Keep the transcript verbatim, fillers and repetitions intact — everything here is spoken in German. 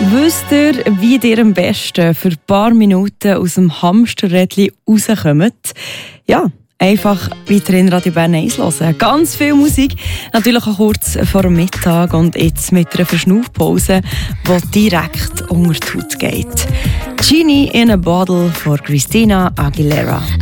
Wisst ihr, wie ihr am besten für ein paar Minuten aus dem Hamsterrädchen rauskommt? Ja, einfach weiter in Radio Bern eins hören. Ganz viel Musik, natürlich auch kurz vor dem Mittag und jetzt mit einer Verschnaufpause, die direkt unter die Haut geht. Genie in a Bottle von Christina Aguilera.